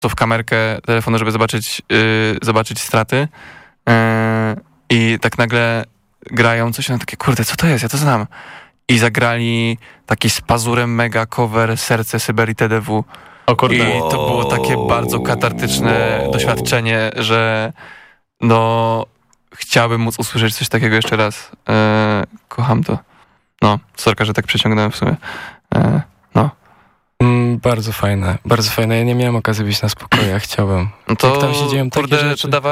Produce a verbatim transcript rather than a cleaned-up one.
to w kamerkę telefonu, żeby zobaczyć, yy, zobaczyć straty. Yy, I tak nagle grają coś, no takie, kurde, co to jest? Ja to znam. I zagrali taki z pazurem mega cover Serce Syberii T D W. O kurde. I to było takie bardzo katartyczne wow. doświadczenie, że no chciałbym móc usłyszeć coś takiego jeszcze raz. E, kocham to. No, sorka, że tak przeciągnąłem w sumie. E, no. Mm, bardzo fajne, bardzo fajne. Ja nie miałem okazji być na spokojach, chciałbym. No to, Jak tam się dzieją takie kurde, rzeczy. to dawa